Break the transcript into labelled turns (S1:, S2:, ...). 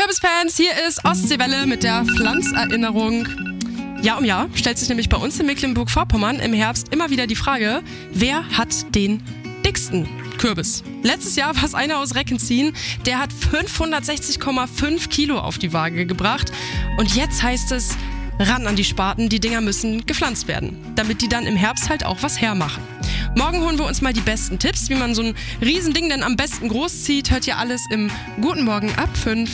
S1: Kürbisfans, hier ist Ostseewelle mit der Pflanzerinnerung. Jahr um Jahr stellt sich nämlich bei uns in Mecklenburg-Vorpommern im Herbst immer wieder die Frage, wer hat den dicksten Kürbis? Letztes Jahr war es einer aus Reckenzien, der hat 560,5 Kilo auf die Waage gebracht. Und jetzt heißt es, ran an die Spaten, die Dinger müssen gepflanzt werden, damit die dann im Herbst halt auch was hermachen. Morgen holen wir uns mal die besten Tipps, wie man so ein Riesending denn am besten großzieht. Hört ihr alles im Guten Morgen ab 5.